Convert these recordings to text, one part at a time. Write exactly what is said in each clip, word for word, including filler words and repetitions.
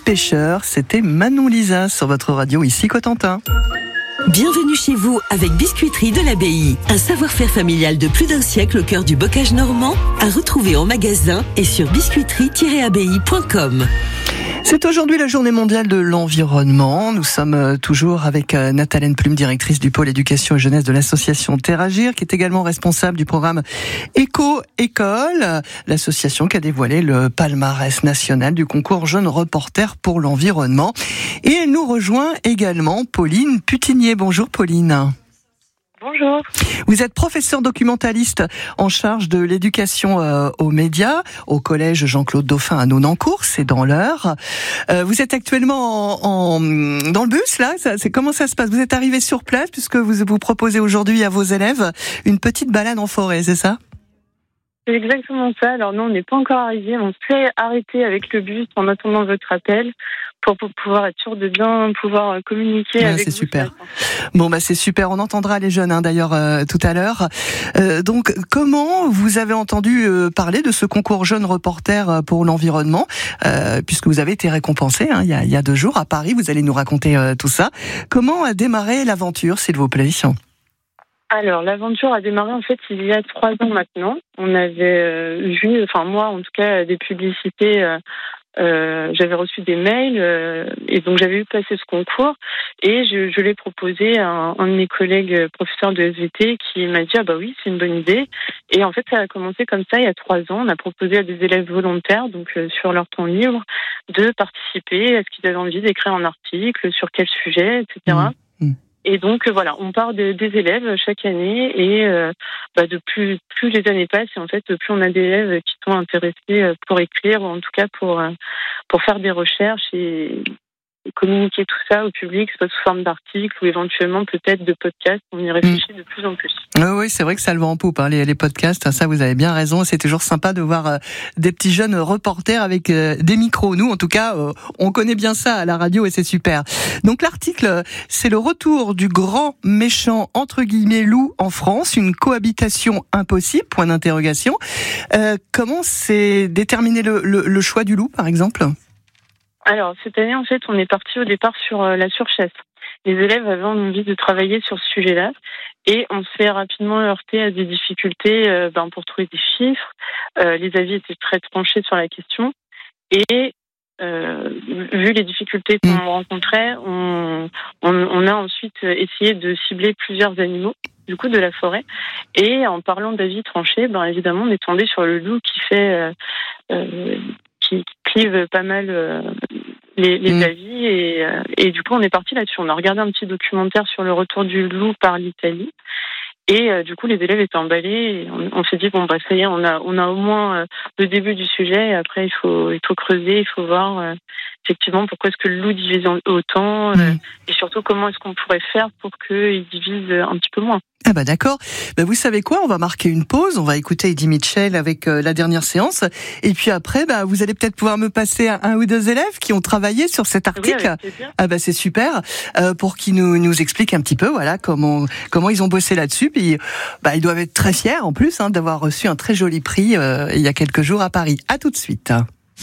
pêcheurs. C'était Manon Lisa sur votre radio ici Cotentin. Bienvenue chez vous avec Biscuiterie de l'Abbaye. Un savoir-faire familial de plus d'un siècle au cœur du bocage normand, à retrouver en magasin et sur biscuiterie tiret abbaye point com. C'est aujourd'hui la journée mondiale de l'environnement. Nous sommes toujours avec Nathalène Plume, directrice du pôle éducation et jeunesse de l'association Terre Agir, qui est également responsable du programme Éco-École, l'association qui a dévoilé le palmarès national du concours Jeunes Reporters pour l'environnement. Et elle nous rejoint également Pauline Putinier. Bonjour Pauline. Bonjour. Vous êtes professeur documentaliste en charge de l'éducation euh, aux médias au collège Jean-Claude Dauphin à Nonancourt, c'est dans l'Eure. Euh, vous êtes actuellement en, en, dans le bus, là ça, c'est, comment ça se passe? Vous êtes arrivé sur place puisque vous vous proposez aujourd'hui à vos élèves une petite balade en forêt, c'est ça? C'est exactement ça. Alors non, on n'est pas encore arrivé. On s'est arrêté avec le bus en attendant votre appel pour, pour pouvoir être sûr de bien pouvoir communiquer ouais, avec c'est vous. C'est super. Bon, bah c'est super. On entendra les jeunes hein, d'ailleurs euh, tout à l'heure. Euh, donc, comment vous avez entendu euh, parler de ce concours Jeunes Reporters pour l'environnement, euh, puisque vous avez été récompensé hein, il, y a, il y a deux jours à Paris. Vous allez nous raconter euh, tout ça. Comment a démarré l'aventure, s'il vous plaît? Alors, l'aventure a démarré en fait il y a trois ans maintenant. On avait euh, vu, enfin moi en tout cas, des publicités. Euh, euh, j'avais reçu des mails euh, et donc j'avais vu passer ce concours et je, je l'ai proposé à un, un de mes collègues professeurs de S V T qui m'a dit ah bah oui c'est une bonne idée. Et en fait ça a commencé comme ça il y a trois ans. On a proposé à des élèves volontaires donc euh, sur leur temps libre de participer à ce qu'ils avaient envie d'écrire un article sur quel sujet, et cetera. Mmh. Mmh. Et donc voilà, on part de, des élèves chaque année et euh, bah de plus plus les années passent et en fait plus on a d'élèves qui sont intéressés pour écrire ou en tout cas pour pour faire des recherches et, et communiquer tout ça au public, soit sous forme d'articles ou éventuellement peut-être de podcasts. On y réfléchit mmh. de plus en plus. Oui, oui, c'est vrai que ça le vend en poupe, hein, les, les podcasts. Ça, vous avez bien raison. C'est toujours sympa de voir euh, des petits jeunes reporters avec euh, des micros. Nous, en tout cas, euh, on connaît bien ça à la radio et c'est super. Donc l'article, c'est le retour du grand méchant entre guillemets loup en France, une cohabitation impossible. Point d'interrogation. Euh, comment s'est déterminé le, le, le choix du loup, par exemple? Alors cette année, en fait, on est parti au départ sur euh, la surchasse. Les élèves avaient envie de travailler sur ce sujet-là et on s'est rapidement heurté à des difficultés euh, ben, pour trouver des chiffres. Euh, les avis étaient très tranchés sur la question et euh, vu les difficultés qu'on rencontrait, on, on, on a ensuite essayé de cibler plusieurs animaux du coup de la forêt et en parlant d'avis tranchés, ben, évidemment on est tombé sur le loup qui fait euh, euh, qui clive pas mal euh, les, les mmh. avis et, euh, et du coup on est parti là-dessus. On a regardé un petit documentaire sur le retour du loup par l'Italie et euh, du coup les élèves étaient emballés et on, on s'est dit bon bah ça y est, on a on a au moins euh, le début du sujet et après il faut il faut creuser, il faut voir euh, effectivement pourquoi est-ce que le loup divise autant euh, mmh. et surtout comment est-ce qu'on pourrait faire pour qu'il divise un petit peu moins. Ah bah d'accord. Bah vous savez quoi, on va marquer une pause, on va écouter Eddie Mitchell avec euh, la dernière séance, et puis après, bah vous allez peut-être pouvoir me passer un, un ou deux élèves qui ont travaillé sur cet article. Oui, ah bah c'est super, euh, pour qu'ils nous nous expliquent un petit peu, voilà comment comment ils ont bossé là-dessus. Puis bah ils doivent être très fiers en plus hein, d'avoir reçu un très joli prix euh, il y a quelques jours à Paris. À tout de suite.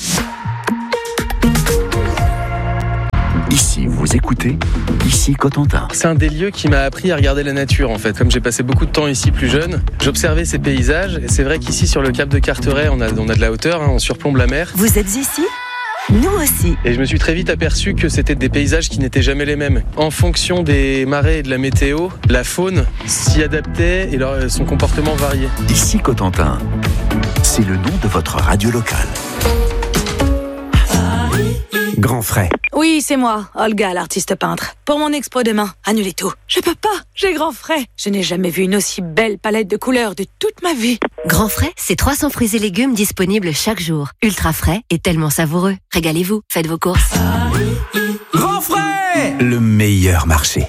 Ici, vous écoutez, ici Cotentin. C'est un des lieux qui m'a appris à regarder la nature en fait. Comme j'ai passé beaucoup de temps ici plus jeune, j'observais ces paysages et c'est vrai qu'ici sur le cap de Carteret, on a, on a de la hauteur, hein, on surplombe la mer. Vous êtes ici ? Nous aussi. Et je me suis très vite aperçu que c'était des paysages qui n'étaient jamais les mêmes. En fonction des marées et de la météo, la faune s'y adaptait et leur, son comportement variait. Ici Cotentin, c'est le nom de votre radio locale. Grand Frais. Oui, c'est moi, Olga, l'artiste peintre. Pour mon expo demain, annulez tout. Je peux pas, j'ai Grand Frais. Je n'ai jamais vu une aussi belle palette de couleurs de toute ma vie. Grand Frais, c'est trois cents fruits et légumes disponibles chaque jour. Ultra frais et tellement savoureux. Régalez-vous, faites vos courses. Grand Frais, le meilleur marché.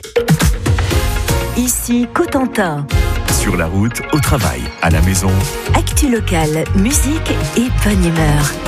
Ici, Cotentin. Sur la route, au travail, à la maison. Actu locale, musique et bonne humeur.